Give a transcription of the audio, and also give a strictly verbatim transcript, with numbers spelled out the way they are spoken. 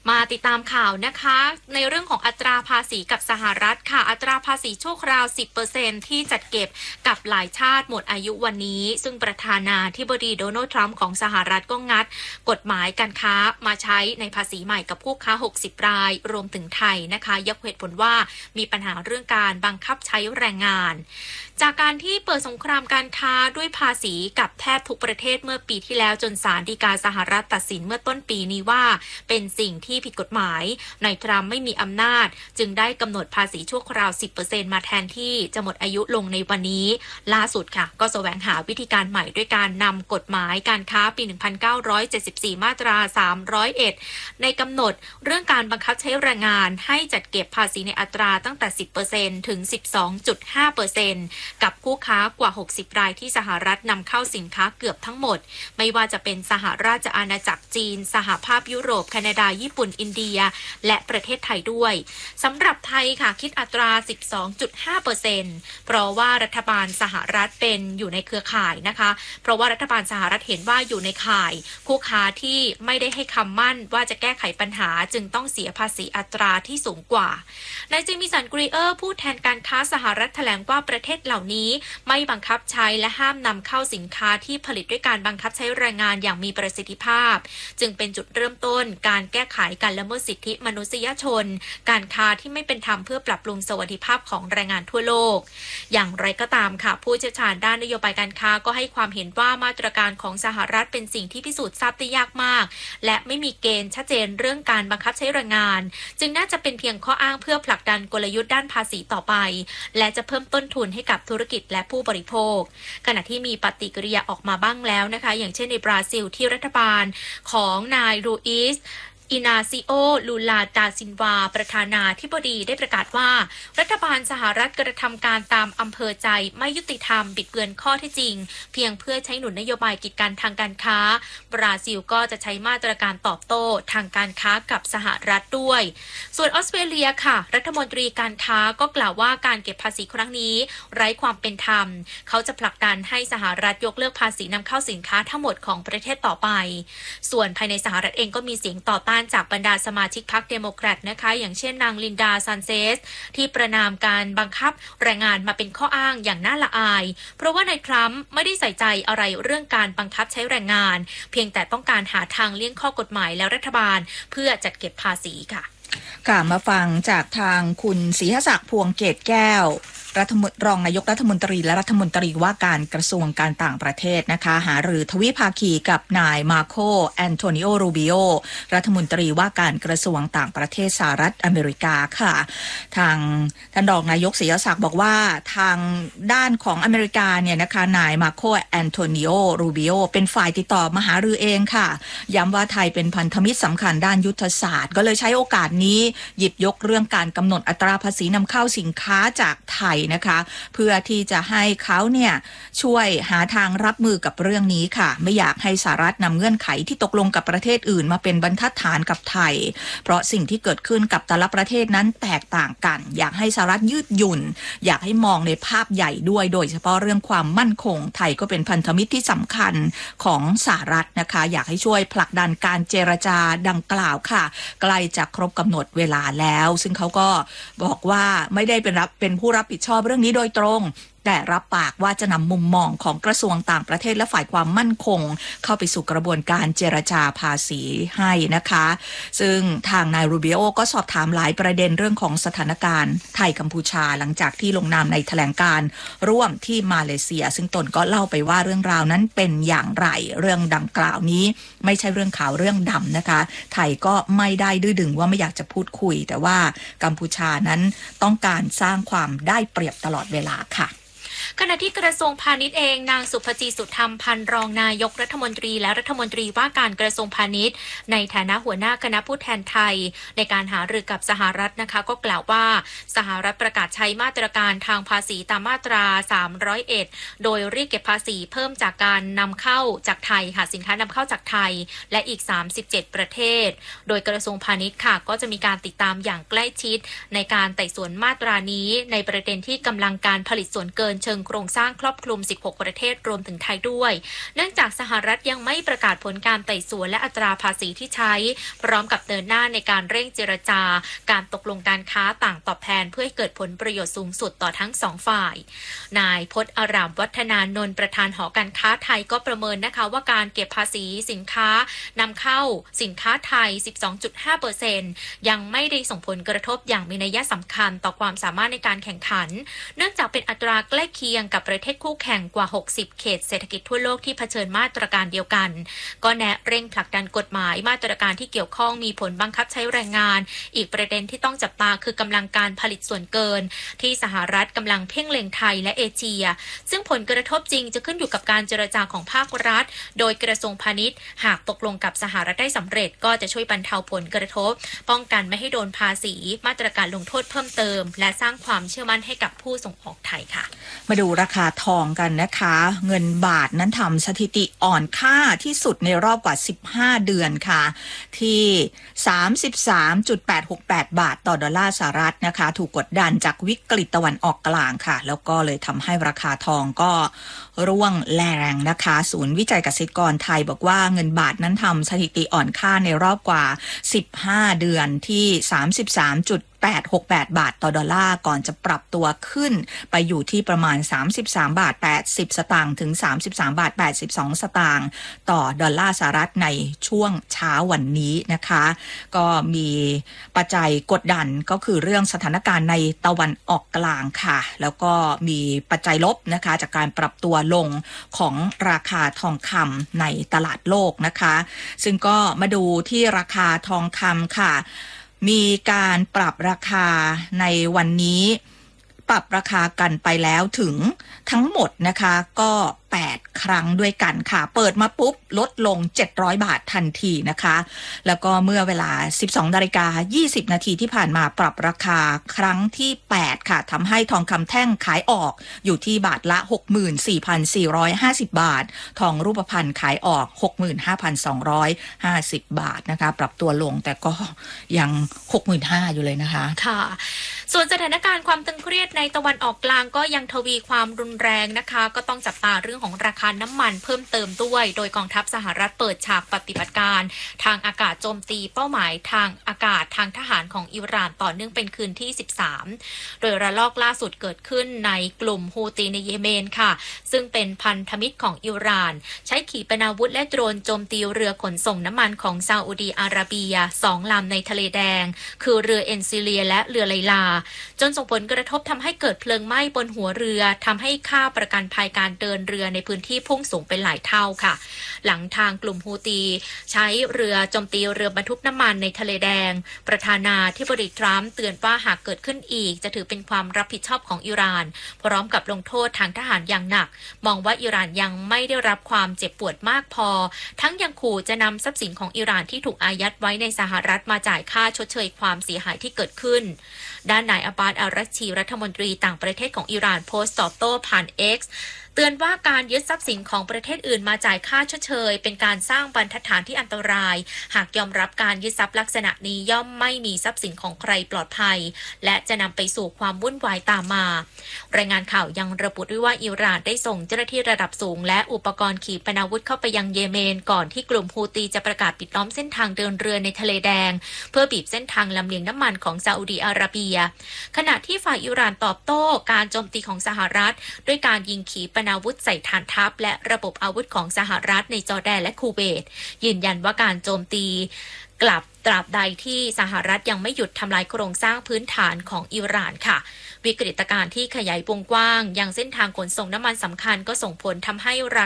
มาติดตามข่าวนะคะในเรื่องของอัตราภาษีกับสหรัฐค่ะอัตราภาษีชั่วคราว สิบเปอร์เซ็นต์ ที่จัดเก็บกับหลายชาติหมดอายุวันนี้ซึ่งประธานาธิบดีโดนัลด์ทรัมป์ของสหรัฐก็งัดกฎหมายการค้ามาใช้ในภาษีใหม่กับผู้ค้าหกสิบรายรวมถึงไทยนะคะยกเหตุผลว่ามีปัญหาเรื่องการบังคับใช้แรงงานจากการที่เปิดสงครามการค้าด้วยภาษีกับแทบทุกประเทศเมื่อปีที่แล้วจนศาลฎีกาสหรัฐตัดสินเมื่อต้นปีนี้ว่าเป็นสิ่งที่ผิดกฎหมายนายทรัมป์ไม่มีอำนาจจึงได้กำหนดภาษีชั่วคราว สิบเปอร์เซ็นต์ มาแทนที่จะหมดอายุลงในวันนี้ล่าสุดค่ะก็แสวงหาวิธีการใหม่ด้วยการนำกฎหมายการค้าปี หนึ่งพันเก้าร้อยเจ็ดสิบสี่ มาตรา สามร้อยเอ็ด ในกำหนดเรื่องการบังคับใช้แรงงานให้จัดเก็บภาษีในอัตราตั้งแต่ สิบเปอร์เซ็นต์ ถึง สิบสองจุดห้าเปอร์เซ็นต์ กับผู้ค้ากว่าหกสิบรายที่สหรัฐนำเข้าสินค้าเกือบทั้งหมดไม่ว่าจะเป็นสหราชอาณาจักรจีนสหภาพยุโรปแคนาดาญี่ปุ่นอินเดียและประเทศไทยด้วยสำหรับไทยค่ะคิดอัตรา สิบสองจุดห้าเปอร์เซ็นต์ เพราะว่ารัฐบาลสหรัฐเป็นอยู่ในเครือข่ายนะคะเพราะว่ารัฐบาลสหรัฐเห็นว่าอยู่ในข่ายผู้ค้าที่ไม่ได้ให้คำมั่นว่าจะแก้ไขปัญหาจึงต้องเสียภาษีอัตราที่สูงกว่านายเจมิสันกรีเออร์ผู้แทนการค้าสหรัฐแถลงว่าประเทศเหล่านี้ไม่บังคับใช้และห้ามนำเข้าสินค้าที่ผลิตด้วยการบังคับใช้แรงงานอย่างมีประสิทธิภาพจึงเป็นจุดเริ่มต้นการแก้ไขการละเมิดสิทธิมนุษยชนการค้าที่ไม่เป็นธรรมเพื่อปรับปรุงสวัสดิภาพของแรงงานทั่วโลกอย่างไรก็ตามค่ะผู้เชี่ยวชาญด้านนโยบายการค้าก็ให้ความเห็นว่ามาตรการของสหรัฐเป็นสิ่งที่พิสูจน์ทราบได้ยากมากและไม่มีเกณฑ์ชัดเจนเรื่องการบังคับใช้แรงงานจึงน่าจะเป็นเพียงข้ออ้างเพื่อผลักดันกลยุทธ์ด้านภาษีต่อไปและจะเพิ่มต้นทุนให้กับธุรกิจและผู้บริโภคขณะที่มีปฏิกิริยาออกมาบ้างแล้วนะคะอย่างเช่นในบราซิลที่รัฐบาลของนายรูอิสอินาซิโอลูลาดาซินวาประธานาธิบดีได้ประกาศว่ารัฐบาลสหรัฐกระทำการตามอำเภอใจไม่ยุติธรรมบิดเบือนข้อเท็จจริงเพียงเพื่อใช้หนุนนโยบายกีดกันทางการค้าบราซิลก็จะใช้มาตรการตอบโต้ทางการค้ากับสหรัฐด้วยส่วนออสเตรเลียค่ะรัฐมนตรีการค้าก็กล่าวว่าการเก็บภาษีครั้งนี้ไร้ความเป็นธรรมเขาจะผลักดันให้สหรัฐยกเลิกภาษีนำเข้าสินค้าทั้งหมดของประเทศต่อไปส่วนภายในสหรัฐเองก็มีเสียงต่อต้านจากบรรดาสมาชิกพรรคเดโมแครตนะคะอย่างเช่นนางลินดาซันเซสที่ประนามการบังคับแรงงานมาเป็นข้ออ้างอย่างน่าละอายเพราะว่านายทรัมป์ไม่ได้ใส่ใจอะไรเรื่องการบังคับใช้แรงงานเพียงแต่ต้องการหาทางเลี่ยงข้อกฎหมายและรัฐบาลเพื่อจัดเก็บภาษีค่ะค่ะมาฟังจากทางคุณศรีหศักดิ์พวงเกตแก้วรัฐมนตรีรองนายกรัฐมนตรีและรัฐมนตรีว่าการกระทรวงการต่างประเทศนะคะหารือทวิภาคีกับนายมาโคแอนโทนิโอรูบิโอรัฐมนตรีว่าการกระทรวงต่างประเทศสหรัฐอเมริกาค่ะทางท่านรองนายกศรีศักดิ์บอกว่าทางด้านของอเมริกาเนี่ยนะคะนายมาโคแอนโทนิโอรูบิโอเป็นฝ่ายติดต่อมาหารือเองค่ะย้ำว่าไทยเป็นพันธมิตรสำคัญด้านยุทธศาสตร์ก็เลยใช้โอกาสนี้หยิบยกเรื่องการกำหนดอัตราภาษีนำเข้าสินค้าจากไทยนะคะเพื่อที่จะให้เขาเนี่ยช่วยหาทางรับมือกับเรื่องนี้ค่ะไม่อยากให้สหรัฐนำเงื่อนไขที่ตกลงกับประเทศอื่นมาเป็นบรรทัดฐานกับไทยเพราะสิ่งที่เกิดขึ้นกับแต่ละประเทศนั้นแตกต่างกันอยากให้สหรัฐยืดหยุ่นอยากให้มองในภาพใหญ่ด้วยโดยเฉพาะเรื่องความมั่นคงไทยก็เป็นพันธมิตรที่สำคัญของสหรัฐนะคะอยากให้ช่วยผลักดันการเจรจาดังกล่าวค่ะใกล้จะครบกำหนดเวลาแล้วซึ่งเขาก็บอกว่าไม่ได้เป็นรับเป็นผู้รับผิดชอบเรื่องนี้โดยตรงแต่รับปากว่าจะนำมุมมองของกระทรวงต่างประเทศและฝ่ายความมั่นคงเข้าไปสู่กระบวนการเจรจาภาษีให้นะคะซึ่งทางนายรูบิโอก็สอบถามหลายประเด็นเรื่องของสถานการณ์ไทยกัมพูชาหลังจากที่ลงนามในแถลงการร่วมที่มาเลเซียซึ่งตนก็เล่าไปว่าเรื่องราวนั้นเป็นอย่างไรเรื่องดังกล่าวนี้ไม่ใช่เรื่องขาวเรื่องดำนะคะไทยก็ไม่ได้ดื้อดึงว่าไม่อยากจะพูดคุยแต่ว่ากัมพูชานั้นต้องการสร้างความได้เปรียบตลอดเวลาค่ะขณะที่กระทรวงพาณิชย์เองนางสุภจีสุธรรมพันธ์รองนายกรัฐมนตรีและรัฐมนตรีว่าการกระทรวงพาณิชย์ในฐานะหัวหน้าคณะผู้แทนไทยในการหารือกับสหรัฐนะคะก็กล่าวว่าสหรัฐประกาศใช้มาตรการทางภาษีตามมาตราสามร้อยเอ็ดโดยเรียกเก็บภาษีเพิ่มจากการนำเข้าจากไทยค่ะสินค้านำเข้าจากไทยและอีกสามสิบเจ็ดประเทศโดยกระทรวงพาณิชย์ค่ะก็จะมีการติดตามอย่างใกล้ชิดในการไต่สวนมาตรานี้ในประเด็นที่กำลังการผลิตส่วนเกินเชิงโครงสร้างครอบคลุมสิบหกประเทศรวมถึงไทยด้วยเนื่องจากสหรัฐยังไม่ประกาศผลการไต่สวนและอัตราภาษีที่ใช้พร้อมกับเดินหน้าในการเร่งเจรจาการตกลงการค้าต่างตอบแทนเพื่อให้เกิดผลประโยชน์สูงสุดต่อทั้งสองฝ่ายนายพจน์อารามวัฒนานนท์ประธานหอการค้าไทยก็ประเมินนะคะว่าการเก็บภาษีสินค้านำเข้าสินค้าไทย สิบสองจุดห้าเปอร์เซ็นต์ ยังไม่ได้ส่งผลกระทบอย่างมีนัยสำคัญต่อความสามารถในการแข่งขันเนื่องจากเป็นอัตราใกล้เคียงกับประเทศคู่แข่งกว่าหกสิบเขตเศรษฐกิจทั่วโลกที่เผชิญมาตรการเดียวกันก็แนะเร่งผลักดันกฎหมายมาตรการที่เกี่ยวข้องมีผลบังคับใช้แรงงานอีกประเด็นที่ต้องจับตาคือกำลังการผลิตส่วนเกินที่สหรัฐกำลังเพ่งเล็งไทยและเอเชียซึ่งผลกระทบจริงจะขึ้นอยู่กับการเจรจาของภาครัฐโดยกระทรวงพาณิชย์หากตกลงกับสหรัฐได้สำเร็จก็จะช่วยบรรเทาผลกระทบป้องกันไม่ให้โดนภาษีมาตรการลงโทษเพิ่มเติมและสร้างความเชื่อมั่นให้กับผู้ส่งออกไทยค่ะมาดูราคาทองกันนะคะเงินบาทนั้นทำสถิติอ่อนค่าที่สุดในรอบกว่าสิบห้าเดือนค่ะที่ สามสิบสามจุดแปดหกแปด บาทต่อดอลลาร์สหรัฐนะคะถูกกดดันจากวิกฤตตะวันออกกลางค่ะแล้วก็เลยทำให้ราคาทองก็ร่วงแรงนะคะศูนย์วิจัยเกษตรกรไทยบอกว่าเงินบาทนั้นทำสถิติอ่อนค่าในรอบกว่าสิบห้าเดือนที่ สามสิบสามจุดแปดหกแปด บาทต่อดอลลาร์ก่อนจะปรับตัวขึ้นไปอยู่ที่ประมาณสามสิบสามบาทแปดสิบสตางค์ถึงสามสิบสามบาทแปดสิบสองสตางค์ต่อดอลลาร์สหรัฐในช่วงเช้าวันนี้นะคะก็มีปัจจัยกดดันก็คือเรื่องสถานการณ์ในตะวันออกกลางค่ะแล้วก็มีปัจจัยลบนะคะจากการปรับตัวลงของราคาทองคำในตลาดโลกนะคะซึ่งก็มาดูที่ราคาทองคำค่ะมีการปรับราคาในวันนี้ปรับราคากันไปแล้วถึงทั้งหมดนะคะก็แปดครั้งด้วยกันค่ะเปิดมาปุ๊บลดลงเจ็ดร้อยบาททันทีนะคะแล้วก็เมื่อเวลา สิบสองนาฬิกายี่สิบนาทีที่ผ่านมาปรับราคาครั้งที่แปดค่ะทำให้ทองคำแท่งขายออกอยู่ที่บาทละ หกหมื่นสี่พันสี่ร้อยห้าสิบ บาททองรูปพรรณขายออก หกหมื่นห้าพันสองร้อยห้าสิบ บาทนะคะปรับตัวลงแต่ก็ยัง หกหมื่นห้าพัน อยู่เลยนะคะค่ะส่วนสถานการณ์ความตึงเครียดในตะวันออกกลางก็ยังทวีความรุนแรงนะคะก็ต้องจับตาเรื่องของราคาน้ำมันเพิ่มเติมด้วยโดยกองทัพสหรัฐเปิดฉากปฏิบัติการทางอากาศโจมตีเป้าหมายทางอากาศทางทหารของอิหร่านต่อเนื่องเป็นคืนที่สิบสามโดยระลอกล่าสุดเกิดขึ้นในกลุ่มฮูตีในเยเมนค่ะซึ่งเป็นพันธมิตรของอิหร่านใช้ขีปนาวุธและโดรนโจมตีเรือขนส่งน้ำมันของซาอุดีอาระเบียสองลำในทะเลแดงคือเรือเอ็นซิเลียและเรือไลลาจนส่งผลกระทบทำให้เกิดเพลิงไหม้บนหัวเรือทำให้ค่าประกันภัยการเดินเรือในพื้นที่พุ่งสูงเป็นหลายเท่าค่ะหลังทางกลุ่มฮูตีใช้เรือโจมตีเรือบรรทุกน้ำมันในทะเลแดงประธานาธิบดีทรัมป์เตือนว่าหากเกิดขึ้นอีกจะถือเป็นความรับผิดชอบของอิหร่านพร้อมกับลงโทษทางทหารอย่างหนักมองว่าอิหร่านยังไม่ได้รับความเจ็บปวดมากพอทั้งยังขู่จะนำทรัพย์สินของอิหร่านที่ถูกอายัดไว้ในสหรัฐมาจ่ายค่าชดเชยความเสียหายที่เกิดขึ้นด้านนายอาบาดอัลรัชชีรัฐมนตรีต่างประเทศของอิหร่านโพสต์ตอบโต้ผ่าน Xเตือนว่าการยึดทรัพย์สินของประเทศอื่นมาจ่ายค่าชดเชยเป็นการสร้างบรรทัดฐานที่อันตรายหากยอมรับการยึดทรัพย์ลักษณะนี้ย่อมไม่มีทรัพย์สินของใครปลอดภัยและจะนำไปสู่ความวุ่นวายตามมารายงานข่าวยังระบุด้วยว่าอิหร่านได้ส่งเจ้าหน้าที่ระดับสูงและอุปกรณ์ขีปนาวุธเข้าไปยังเยเมนก่อนที่กลุ่มฮูตีจะประกาศปิดล้อมเส้นทางเดินเรือในทะเลแดงเพื่อบีบเส้นทางลำเลียงน้ำมันของซาอุดีอาระเบียขณะที่ฝ่ายอิหร่านตอบโต้การโจมตีของสหรัฐด้วยการยิงขีปนาวุธใส่ฐานทัพและระบบอาวุธของสหรัฐในจอร์แดนและคูเวตยืนยันว่าการโจมตีกลับตราบใดที่สหรัฐยังไม่หยุดทำลายโครงสร้างพื้นฐานของอิหร่านค่ะวิกฤตการณ์ที่ขยายวงกว้างยังเส้นทางขนส่งน้ำมันสำคัญก็ส่งผลทำให้